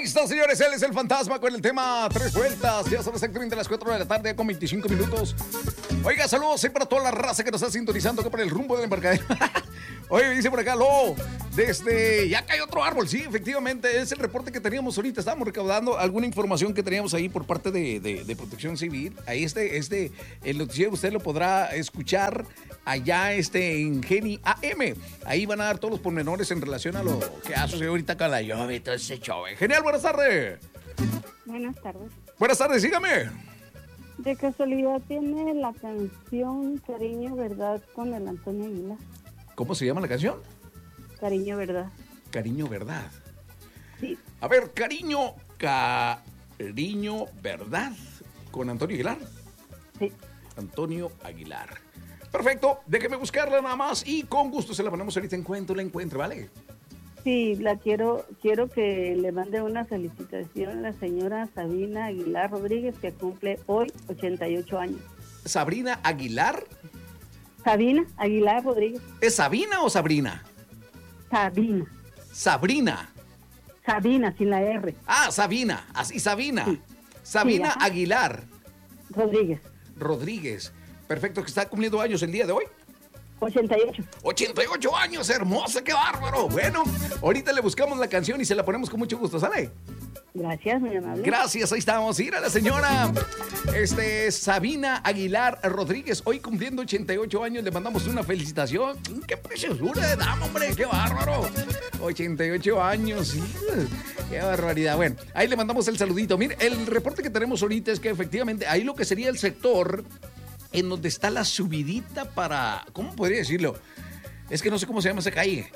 está, señores, él es el fantasma con el tema Tres Vueltas. Ya son exactamente las 4 de la tarde con 25 minutos. Oiga, saludos para toda la raza que nos está sintonizando acá para el rumbo del embarcadero. Oye, dice por acá, ya cayó otro árbol. Sí, efectivamente, es el reporte que teníamos ahorita. Estábamos recaudando alguna información que teníamos ahí por parte de Protección Civil. Ahí el noticiero usted lo podrá escuchar allá en Geni AM. Ahí van a dar todos los pormenores en relación a lo que ha sucedido ahorita con la lluvia y todo ese show. Genial, buenas tardes. Buenas tardes. Buenas tardes, sígame. De casualidad tiene la canción Cariño Verdad con el Antonio Aguilar. ¿Cómo se llama la canción? Cariño Verdad. Cariño Verdad. Sí. A ver, Cariño Verdad con Antonio Aguilar. Sí. Antonio Aguilar. Perfecto, déjeme buscarla nada más y con gusto se la ponemos ahorita en cuento, la encuentre, ¿vale? Sí, quiero que le mande una felicitación a la señora Sabina Aguilar Rodríguez, que cumple hoy 88 años. ¿Sabrina Aguilar? Sabina Aguilar Rodríguez. ¿Es Sabina o Sabrina? Sabina. Sabrina. Sabina, sin la R. Ah, Sabina, así Sabina. Sí. Sabina Sí, Aguilar Rodríguez. Perfecto, que está cumpliendo años el día de hoy. 88. 88 años, hermosa, qué bárbaro. Bueno, ahorita le buscamos la canción y se la ponemos con mucho gusto, ¿sale? Gracias, muy amable. Gracias, ahí estamos. Ir a la señora Sabina Aguilar Rodríguez, hoy cumpliendo 88 años, le mandamos una felicitación. ¡Qué preciosura de dama, hombre! ¡Qué bárbaro! 88 años, sí. ¡Qué barbaridad! Bueno, ahí le mandamos el saludito. Mire, el reporte que tenemos ahorita es que efectivamente ahí lo que sería el sector en donde está la subidita para... ¿Cómo podría decirlo? Es que no sé cómo se llama esa calle.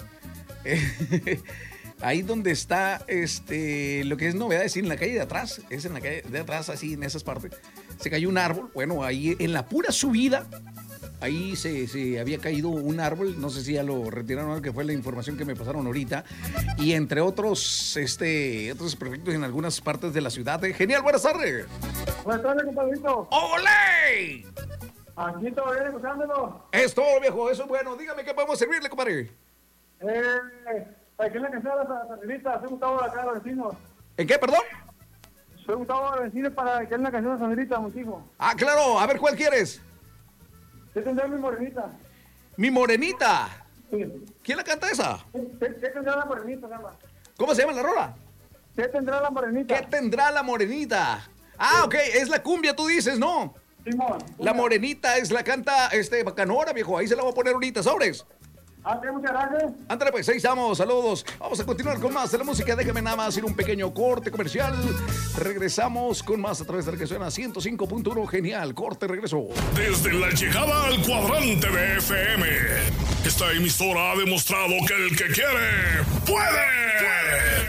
Ahí donde está lo que es novedad, es en la calle de atrás, es en la calle de atrás, así en esas partes, se cayó un árbol. Bueno, ahí en la pura subida, ahí se había caído un árbol, no sé si ya lo retiraron, que fue la información que me pasaron ahorita, y entre otros proyectos en algunas partes de la ciudad. Genial, buenas tardes. Buenas tardes, compadrito. ¡Olé! Aquí todo bien, escuchándolo. Es todo, viejo, eso es bueno. Dígame qué podemos servirle, compadre. Para que la canción de la Sandrita, soy Gustavo de acá, los vecinos. ¿En qué, perdón? Soy Gustavo de los vecinos para que la canción de Sandrita, muchísimo. Ah, claro, a ver, ¿cuál quieres? ¿Qué tendrá mi morenita? Mi morenita. Sí. ¿Quién la canta esa? ¿Qué tendrá la morenita, nada? ¿Cómo se llama la rola? ¿Qué tendrá la morenita? ¿Qué tendrá la morenita? Ah, ok, es la cumbia, tú dices, ¿no? Simón. La morenita es la canta Bacanora, viejo. Ahí se la voy a poner ahorita, sobres. Muchas gracias. Ándale, pues, ahí estamos, saludos. Vamos a continuar con más de la música. Déjame nada más ir un pequeño corte comercial. Regresamos con más a través de la que suena 105.1. Genial, corte, regreso. Desde la llegada al cuadrante de FM, esta emisora ha demostrado que el que quiere, puede.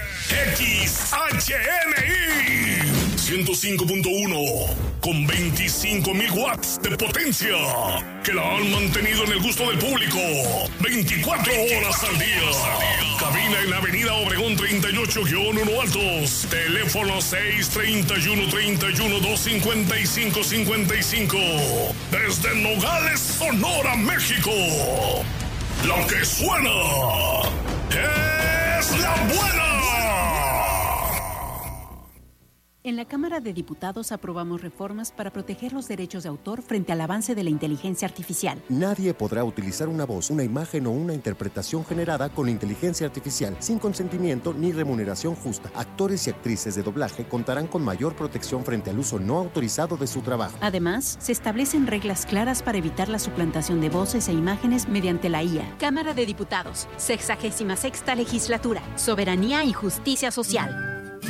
XHNI 105.1 con 25,000 watts de potencia que la han mantenido en el gusto del público 24 horas al día. Cabina en la avenida Obregón 38-1 Altos. Teléfono 631-255-55. Desde Nogales, Sonora, México. Lo que suena es la buena. En la Cámara de Diputados aprobamos reformas para proteger los derechos de autor frente al avance de la inteligencia artificial. Nadie podrá utilizar una voz, una imagen o una interpretación generada con inteligencia artificial sin consentimiento ni remuneración justa. Actores y actrices de doblaje contarán con mayor protección frente al uso no autorizado de su trabajo. Además, se establecen reglas claras para evitar la suplantación de voces e imágenes mediante la IA. Cámara de Diputados, 66ª Legislatura, Soberanía y Justicia Social.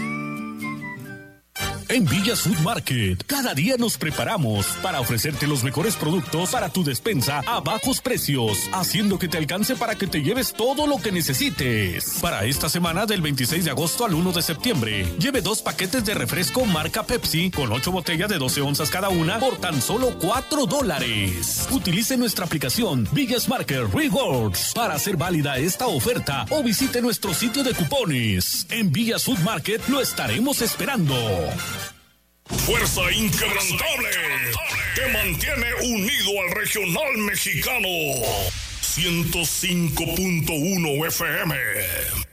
En Villas Food Market, cada día nos preparamos para ofrecerte los mejores productos para tu despensa a bajos precios, haciendo que te alcance para que te lleves todo lo que necesites. Para esta semana del 26 de agosto al 1 de septiembre, lleve 2 paquetes de refresco marca Pepsi con 8 botellas de 12 onzas cada una por tan solo $4. Utilice nuestra aplicación Villas Market Rewards para hacer válida esta oferta o visite nuestro sitio de cupones. En Villas Food Market lo estaremos esperando. Fuerza inquebrantable que mantiene unido al regional mexicano. 105.1 FM.